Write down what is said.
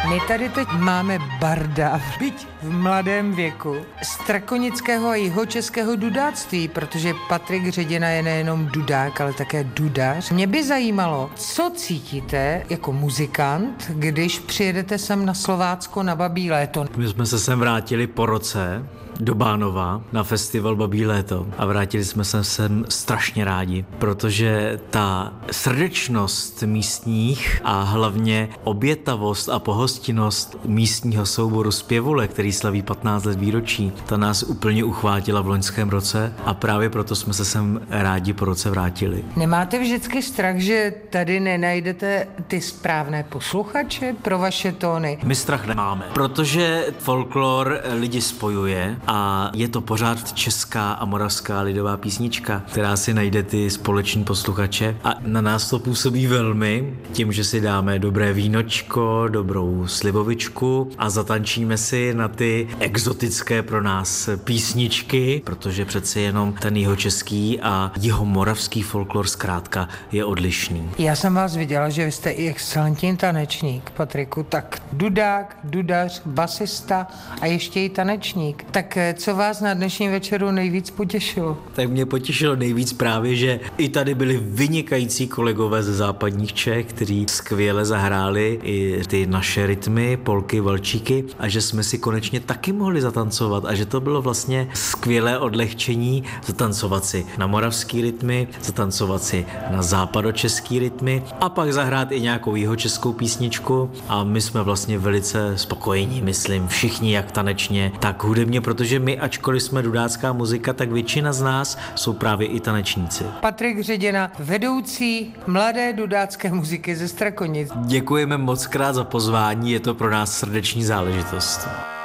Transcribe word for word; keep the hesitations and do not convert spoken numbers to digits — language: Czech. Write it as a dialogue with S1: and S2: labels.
S1: My tady teď máme barda, byť v mladém věku, strakonického a jihočeského dudáctví, protože Patrik Hředina je nejenom dudák, ale také dudař. Mě by zajímalo, co cítíte jako muzikant, když přijedete sem na Slovácko na Babí léto.
S2: My jsme se sem vrátili po roce do Bánova na festival Babí léto a vrátili jsme se sem strašně rádi, protože ta srdečnost místních a hlavně obětavost a pohostinnost místního souboru Zpěvule, který slaví patnáct let výročí, ta nás úplně uchvátila v loňském roce a právě proto jsme se sem rádi po roce vrátili.
S1: Nemáte vždycky strach, že tady nenajdete ty správné posluchače pro vaše tóny?
S2: My strach nemáme, protože folklor lidi spojuje a je to pořád česká a moravská lidová písnička, která si najde ty společní posluchače a na nás to působí velmi tím, že si dáme dobré vínočko, dobrou slivovičku a zatančíme si na ty exotické pro nás písničky, protože přeci jenom ten jihočeský a jihomoravský folklor zkrátka je odlišný.
S1: Já jsem vás viděla, že vy jste i excelentní tanečník, Patriku, tak dudák, dudař, basista a ještě i tanečník. Tak co vás na dnešním večeru nejvíc potěšilo?
S2: Tak mě potěšilo nejvíc právě, že i tady byli vynikající kolegové ze západních Čech, kteří skvěle zahráli i ty naše rytmy, polky, valčíky a že jsme si konečně taky mohli zatancovat a že to bylo vlastně skvělé odlehčení zatancovat si na moravský rytmy, zatancovat si na západočeský rytmy a pak zahrát i nějakou jihočeskou písničku a my jsme vlastně velice spokojení, myslím, všichni jak tanečně, tak hudebně, protože my, ačkoliv jsme dudácká muzika, tak většina z nás jsou právě i tanečníci.
S1: Patrik Hředina, vedoucí mladé dudácké muziky ze Strakonic.
S2: Děkujeme moc krát za pozvání, je to pro nás srdeční záležitost.